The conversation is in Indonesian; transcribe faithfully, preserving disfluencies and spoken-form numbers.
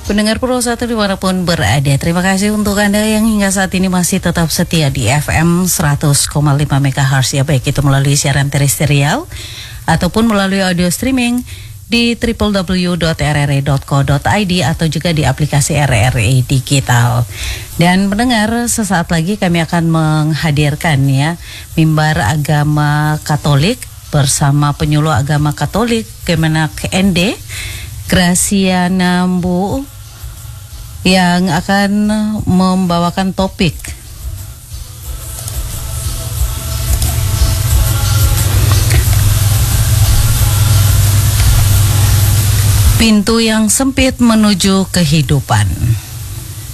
Pendengar Pro satu dimanapun berada, terima kasih untuk Anda yang hingga saat ini masih tetap setia di F M seratus koma lima megahertz ya, baik itu melalui siaran terestrial ataupun melalui audio streaming di w w w dot r r a dot co dot i d atau juga di aplikasi R R A Digital. Dan pendengar, sesaat lagi kami akan menghadirkan ya mimbar agama Katolik bersama penyuluh agama Katolik Kemenak N D Graciana Mbu yang akan membawakan topik pintu yang sempit menuju kehidupan.